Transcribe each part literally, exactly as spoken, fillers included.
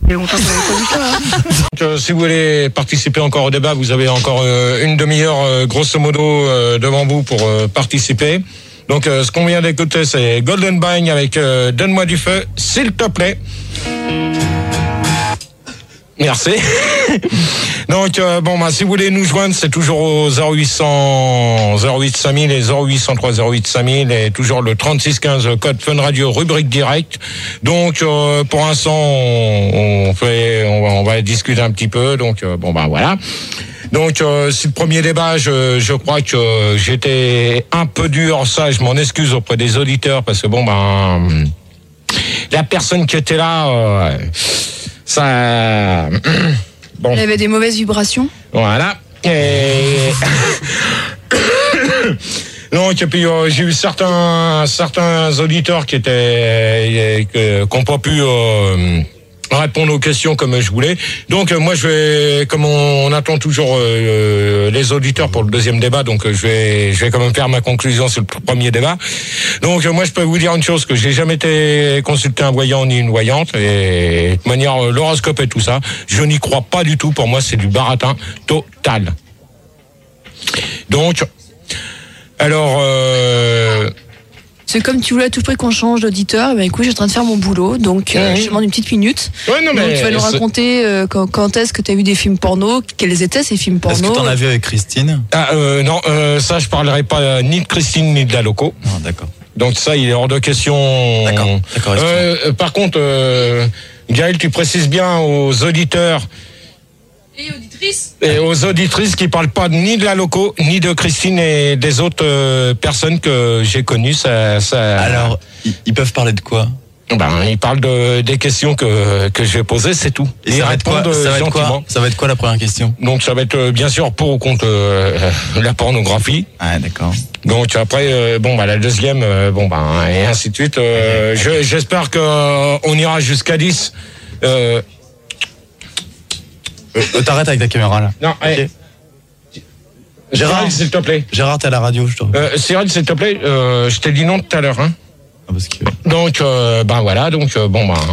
longtemps que j'avais pas vu ça. Hein. Donc, euh, si vous voulez participer encore au débat, vous avez encore euh, une demi-heure, euh, grosso modo, euh, devant vous pour euh, participer. Donc, euh, ce qu'on vient d'écouter, c'est Golden Bang avec euh, Donne-moi du feu, s'il te plaît. Merci. Donc, euh, bon, bah, si vous voulez nous joindre, c'est toujours au zéro huit cents, zéro huit cinq mille et zéro huit cent trois zéro huit cinq mille et toujours le trente-six quinze code Fun Radio, rubrique direct. Donc, euh, pour l'instant, on, on fait, on va, on va discuter un petit peu. Donc, euh, bon, bah, voilà. Donc, euh, si le premier débat, je, je crois que j'étais un peu dur, ça, je m'en excuse auprès des auditeurs parce que bon, ben, la personne qui était là, euh, ça, bon. Il y avait des mauvaises vibrations. Voilà. Et donc, et puis euh, j'ai eu certains certains auditeurs qui étaient qui n'ont pas pu euh, répondre aux questions comme je voulais. Donc euh, moi je vais, comme on, on attend toujours euh, les auditeurs pour le deuxième débat, donc euh, je vais je vais quand même faire ma conclusion sur le premier débat. Donc euh, moi je peux vous dire une chose, que j'ai jamais été consulté un voyant ni une voyante, et de toute manière euh, l'horoscope et tout ça, je n'y crois pas du tout. Pour moi c'est du baratin total. Donc alors euh, C'est comme tu voulais à tout prix qu'on change d'auditeur. Ben écoute, je suis en train de faire mon boulot, donc euh, Mmh. je te demande une petite minute. Ouais, non, donc mais tu vas nous c'est- raconter euh, quand, quand est-ce que tu as vu des films porno, quels étaient ces films porno. Est-ce que t'en as vu avec Christine? Ah, euh, non, euh, ça je parlerai pas euh, ni de Christine ni de la loco. Non, d'accord. Donc ça, il est hors de question. D'accord, d'accord, Euh, euh, par contre, euh, Gaël, tu précises bien aux auditeurs Et auditrice. et aux auditrices qui parlent pas ni de la loco, ni de Christine et des autres euh, personnes que j'ai connues. Ça, ça... Alors, ils, ils peuvent parler de quoi? Ben, ils parlent de, des questions que, que je vais poser, c'est tout. Et ils ça va, être quoi, répondent ça, va être quoi, gentiment. ça va être quoi la première question? Donc ça va être euh, bien sûr pour ou contre euh, la pornographie. Ah, d'accord. Donc après, euh, bon bah la deuxième, euh, bon bah et ainsi de suite. Euh, je, j'espère que euh, on ira jusqu'à dix. Euh, Euh, T'arrêtes avec ta caméra là. non, Ok. allez. Gérard. Cyril, s'il te plaît. Gérard, t'es à la radio, je te remets. Euh, Cyril, s'il te plaît. Euh, je t'ai dit non tout à l'heure. Hein. Ah, parce que... Donc euh, ben voilà. Donc euh, bon bah.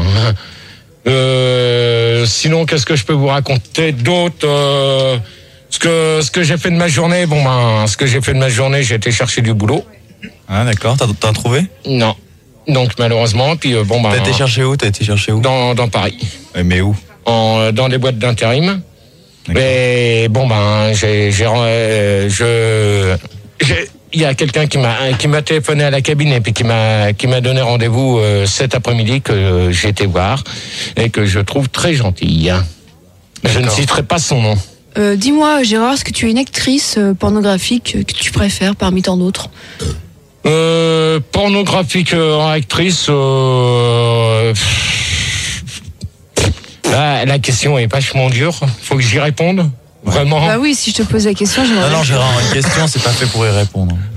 Euh, sinon, qu'est-ce que je peux vous raconter d'autre? euh, Ce que ce que j'ai fait de ma journée. Bon ben, ce que j'ai fait de ma journée, j'ai été chercher du boulot. Ah, d'accord. T'as, t'as trouvé? Non. Donc malheureusement, puis euh, bon ben. T'as été chercher où? T'as été chercher où? Dans dans Paris. Ouais, mais où? En, dans des boîtes d'intérim. D'accord. Mais bon ben j'ai j'ai euh, je j'ai- il y a quelqu'un qui m'a qui m'a téléphoné à la cabine et puis qui m'a qui m'a donné rendez-vous euh, cet après-midi que euh, j'ai été voir et que je trouve très gentille. Je ne D'accord. citerai pas son nom. Euh, dis-moi, Gérard, est-ce que tu es une actrice euh, pornographique euh, que tu préfères parmi tant d'autres? Euh, pornographique euh, actrice. Euh, là, la question est vachement dure. Faut que j'y réponde. Vraiment. Bah oui, si je te pose la question, j'aimerais. Non, non, Gérard, une question, c'est pas fait pour y répondre.